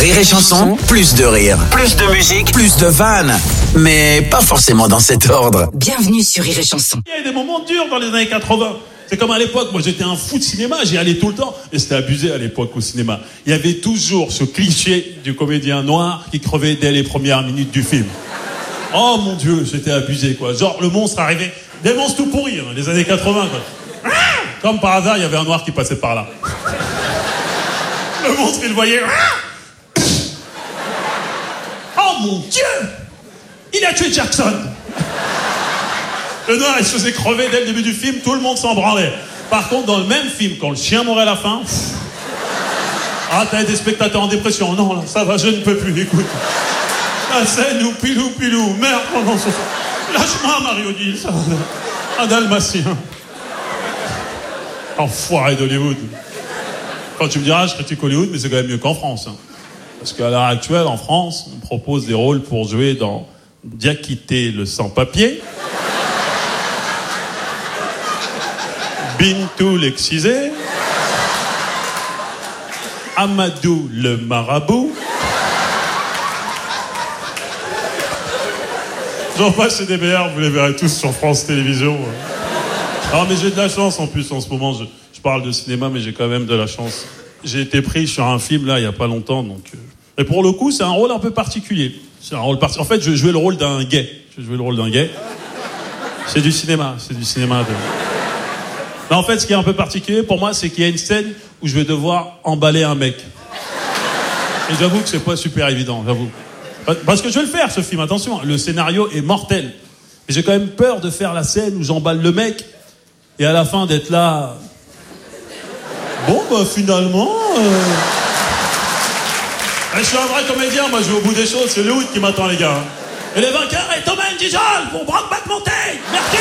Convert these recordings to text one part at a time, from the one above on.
Rire et Chanson, plus de rire, plus de musique, plus de vannes. Mais pas forcément dans cet ordre. Bienvenue sur Rire et Chanson. Il y a eu des moments durs dans les années 80. C'est comme à l'époque, moi j'étais un fou de cinéma, j'y allais tout le temps. Et c'était abusé à l'époque au cinéma. Il y avait toujours ce cliché du comédien noir qui crevait dès les premières minutes du film. Oh mon Dieu, c'était abusé quoi. Genre le monstre arrivait, des monstres tout pourris, hein, les années 80 quoi. Comme par hasard, il y avait un noir qui passait par là. Le monstre, il le voyait. Oh mon Dieu! Il a tué Jackson! Le noir, il se faisait crever dès le début du film, tout le monde s'en branlait. Par contre, dans le même film, quand le chien mourait à la fin... Ah, t'as des spectateurs en dépression. Non, là, ça va, je ne peux plus, écoute. La scène où pilou, merde, pendant ce... Lâche-moi, Mario-Odile, ça va. Un dalmatien. Enfoiré d'Hollywood. Quand tu me diras, je critique Hollywood, mais c'est quand même mieux qu'en France. Hein. Parce qu'à l'heure actuelle, en France, on propose des rôles pour jouer dans Diakité le sans-papier, Bintou l'excisé, Amadou le marabout. J'en passe chez DBR, vous les verrez tous sur France Télévisions. Ah, mais j'ai de la chance en plus en ce moment. Je parle de cinéma, mais j'ai quand même de la chance. J'ai été pris sur un film là il y a pas longtemps, donc. Et pour le coup, c'est un rôle un peu particulier. C'est un rôle En fait, je jouais le rôle d'un gay. C'est du cinéma. Mais en fait, ce qui est un peu particulier pour moi, c'est qu'il y a une scène où je vais devoir emballer un mec. Et j'avoue que c'est pas super évident, j'avoue. Parce que je vais le faire, ce film, attention. Le scénario est mortel. Mais j'ai quand même peur de faire la scène où j'emballe le mec et à la fin d'être là... Bon, bah finalement... Je suis un vrai comédien, moi je vais au bout des choses, c'est Hollywood qui m'attend les gars. Et les vainqueurs est Thomas Njijol pour Brokeback Mountain. Merci.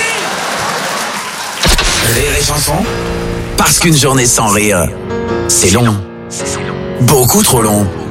Rire et Chanson, parce qu'une journée sans rire, c'est long. Beaucoup trop long.